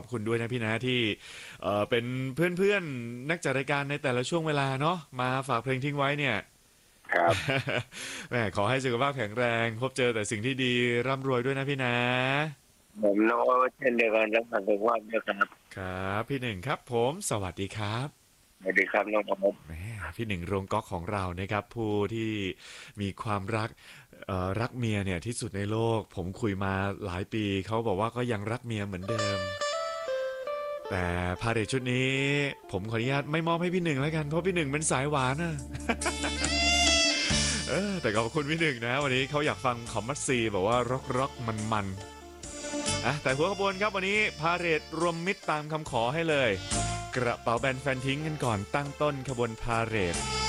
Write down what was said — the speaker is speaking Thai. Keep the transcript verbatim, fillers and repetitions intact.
คุณด้วยนะพี่นะที่เอ่อเป็นเพื่อนๆนักจัดรายการในแต่ละช่วงเวลาเนาะมาฝากเพลงทิ้งไว้เนี่ยครับแหมขอให้สุขภาพแข็งแรงพบเจอแต่สิ่งที่ดีร่ำรวยด้วยนะพี่นะผมน้องเช่นเดียวกันรักษาสุขภาพด้วยครับครับพี่หนึ่งครับผมสวัสดีครับสวัสดีครับน้องผมแหมพี่หนึ่งโรงก๊อกของเรานะครับผู้ที่มีความรักเอ่อรักเมียเนี่ยที่สุดในโลกผมคุยมาหลายปีเขาบอกว่าก็ยังรักเมียเหมือนเดิมแต่พาเหรดชุดนี้ผมขออนุญาตไม่มอบให้พี่หนึ่งแล้วกันเพราะพี่หนึ่งเป็นสายหวานอะเออแต่ขอบคุณพี่หนึ่งนะวันนี้เขาอยากฟังคอมมัสซีบอกว่าร็อกร็อกมันมันๆอ่ะแต่หัวขบวนครับวันนี้พาเหรดรวมมิตรตามคำขอให้เลยกระเป๋าแบนแฟนทิ้งกันก่อนตั้งต้นขบวนพาเหรด